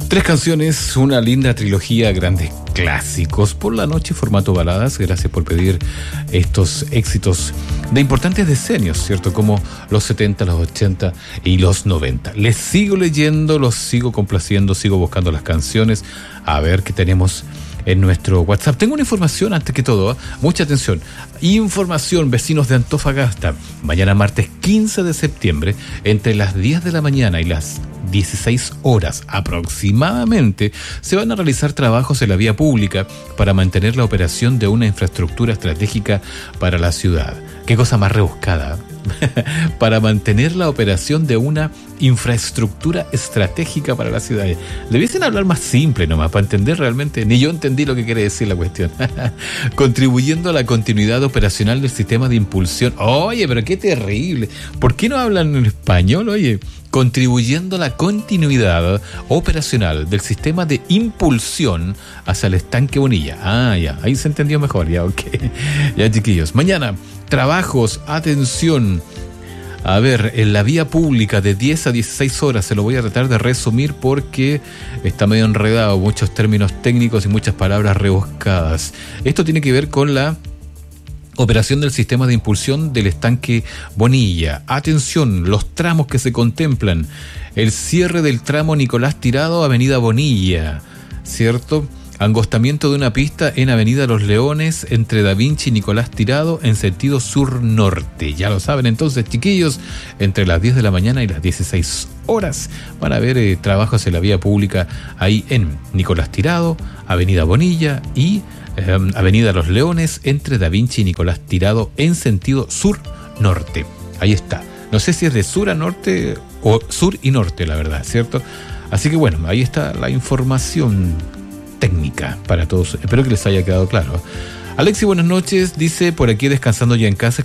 3 canciones, una linda trilogía, grandes clásicos. Por la noche, formato baladas. Gracias por pedir estos éxitos de importantes decenios, ¿cierto? Como los 70, los 80 y los 90. Les sigo leyendo, los sigo complaciendo, sigo buscando las canciones. A ver qué tenemos en nuestro WhatsApp. Tengo una información antes que todo, ¿eh? Mucha atención. Información, vecinos de Antofagasta. Mañana martes 15 de septiembre, entre las 10 de la mañana y las 16 horas aproximadamente, se van a realizar trabajos en la vía pública para mantener la operación de una infraestructura estratégica para la ciudad. Qué cosa más rebuscada. Para mantener la operación de una infraestructura estratégica para la ciudad. Debiesen hablar más simple nomás, para entender realmente. Ni yo entendí lo que quiere decir la cuestión. Contribuyendo a la continuidad operacional del sistema de impulsión. Oye, pero qué terrible. ¿Por qué no hablan en español? Oye, contribuyendo a la continuidad operacional del sistema de impulsión hacia el estanque Bonilla. Ah, ya, ahí se entendió mejor, ya, ok. Ya, chiquillos, mañana, trabajos, atención. A ver, en la vía pública de 10 a 16 horas, se lo voy a tratar de resumir porque está medio enredado, muchos términos técnicos y muchas palabras rebuscadas. Esto tiene que ver con la operación del sistema de impulsión del estanque Bonilla. Atención, los tramos que se contemplan. El cierre del tramo Nicolás Tirado, Avenida Bonilla, ¿cierto? Angostamiento de una pista en Avenida Los Leones entre Da Vinci y Nicolás Tirado en sentido sur-norte. Ya lo saben entonces, chiquillos, entre las 10 de la mañana y las 16 horas van a haber trabajos en la vía pública ahí en Nicolás Tirado, Avenida Bonilla y Avenida Los Leones entre Da Vinci y Nicolás Tirado en sentido sur-norte. Ahí está. No sé si es de sur a norte o sur y norte, la verdad, ¿cierto? Así que bueno, ahí está la información técnica para todos. Espero que les haya quedado claro. Alexi, buenas noches. Dice, por aquí descansando ya en casa,